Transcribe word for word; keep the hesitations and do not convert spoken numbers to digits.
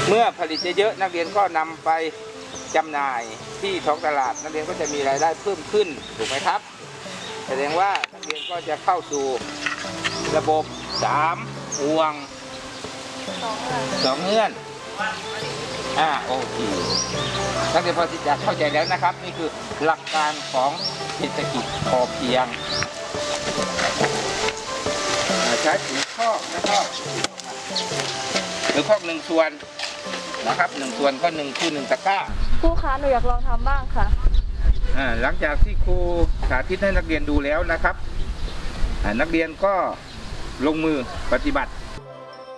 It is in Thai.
เมื่อผลิตเยอะๆนักเรียนก็นำไปจำหน่ายที่ท้องตลาดนักเรียนก็จะมีรายได้เพิ่มขึ้นถูกไหมครับแสดงว่านักเรียนก็จะเข้าสู่ระบบสามห่วงสองเงื่อนอ่าโอเคนักเรียนพอที่จะเข้าใจแล้วนะครับนี่คือหลักการของเศรษฐกิจพอเพียงใช้ถือข้อแล้วก็ถือข้อหนึ่งส่วนนะครับหนึ่งส่วนก็หนึ่งคือหนึ่งตะกร้าครูคะหนูอยากลองทำบ้างค่ะอ่าหลังจากที่ครูสาธิตให้นักเรียนดูแล้วนะครับนักเรียนก็ลงมือปฏิบัติ